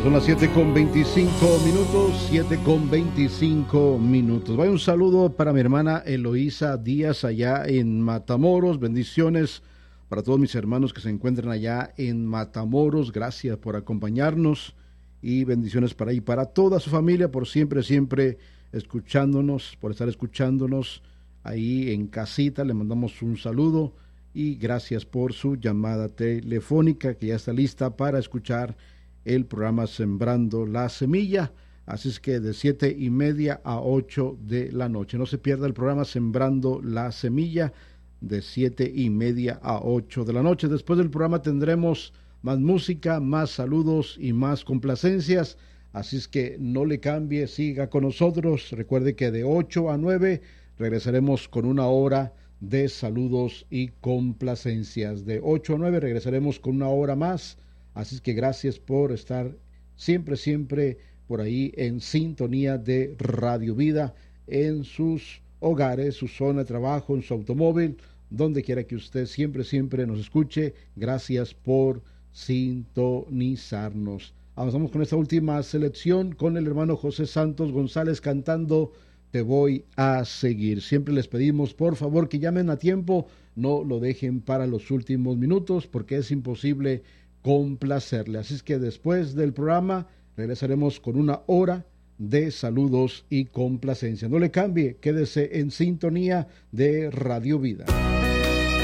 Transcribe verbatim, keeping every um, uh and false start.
Son las siete con veinticinco minutos, siete con veinticinco minutos. Vaya un saludo para mi hermana Eloísa Díaz allá en Matamoros. Bendiciones para todos mis hermanos que se encuentran allá en Matamoros. Gracias por acompañarnos y bendiciones para ahí, para toda su familia, por siempre, siempre escuchándonos, por estar escuchándonos ahí en casita. Le mandamos un saludo y gracias por su llamada telefónica que ya está lista para escuchar el programa Sembrando la Semilla. Así es que de siete y media a ocho de la noche. No se pierda el programa Sembrando la Semilla de siete y media a ocho de la noche. Después del programa tendremos más música, más saludos y más complacencias. Así es que no le cambie, siga con nosotros. Recuerde que de ocho a nueve regresaremos con una hora de saludos y complacencias. De ocho a nueve regresaremos con una hora más. Así es que gracias por estar siempre, siempre por ahí en sintonía de Radio Vida, en sus hogares, su zona de trabajo, en su automóvil, donde quiera que usted siempre, siempre nos escuche. Gracias por sintonizarnos. Avanzamos con esta última selección con el hermano José Santos González cantando Te voy a seguir. Siempre les pedimos, por favor, que llamen a tiempo, no lo dejen para los últimos minutos, porque es imposible complacerle. Así es que después del programa regresaremos con una hora de saludos y complacencia. No le cambie, quédese en sintonía de Radio Vida.